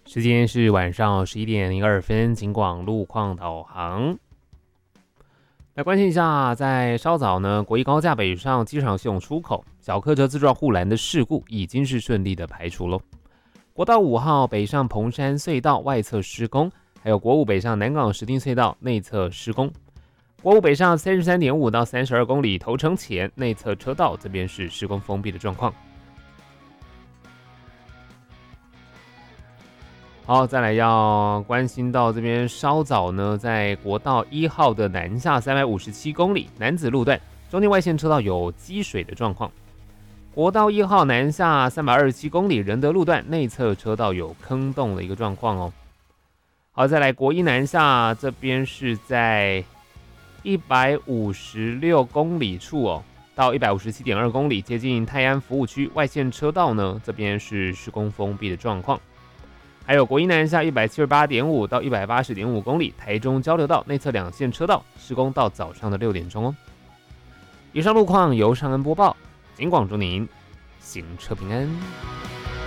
时间是晚上11点02分，警广路况导航。来关心一下，在稍早呢，国一高架北上机场系统出口小客车自撞护栏的事故已经是顺利的排除了。国道5号北上蓬山隧道外侧施工，还有国五北上南港石碇隧道内侧施工。国五北上33.5到32公里头城前内侧车道这边是施工封闭的状况。好，再来要关心到这边稍早呢，在国道1号的南下357公里南子路段，中间外线车道有积水的状况。国道1号南下327公里仁德路段内侧车道有坑洞的一个状况哦。好，再来国一南下这边是在156公里处哦，到157.2公里接近泰安服务区外线车道呢，这边是施工封闭的状况。还有国一南下178.5到180.5公里台中交流道内侧两线车道施工到早上的6点钟哦。以上路况由尚恩播报，警广祝您行车平安。